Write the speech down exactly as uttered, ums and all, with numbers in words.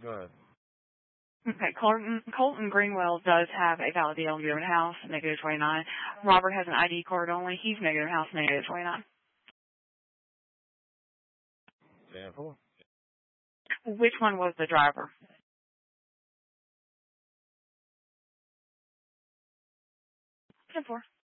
Go ahead. Okay, Colton, Colton Greenwell does have a valid deal given house, negative twenty-nine. Robert has an I D card only. He's negative house, negative twenty-nine. ten four. Which one was the driver? ten four.